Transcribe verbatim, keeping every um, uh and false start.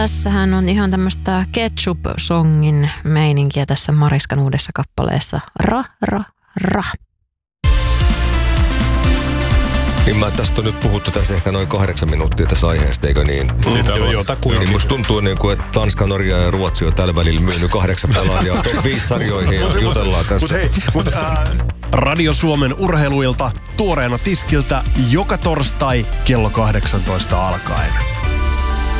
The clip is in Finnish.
Tässähän on ihan tämmöistä ketchup-songin meininkiä tässä Mariskan uudessa kappaleessa. Ra, ra, ra. Niin mä tästä on nyt puhuttu tässä ehkä noin kahdeksan minuuttia tässä aiheesta, eikö niin? Mm, joo, joo, niin musta tuntuu niin kuin, että Tanska, Norja ja Ruotsi on tällä välillä myynyt kahdeksan pelaajaa top viisi sarjoihin ja jutellaan tässä. Mut hei, mut, äh, Radio Suomen urheiluilta tuoreena tiskiltä joka torstai kello kahdeksantoista alkaen.